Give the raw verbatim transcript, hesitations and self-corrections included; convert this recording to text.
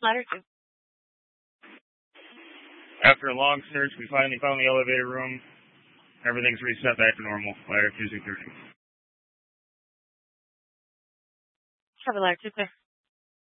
ladder two. After a long search, we finally found the elevator room. Everything's reset back to normal. Ladder two security. Cover ladder two clear.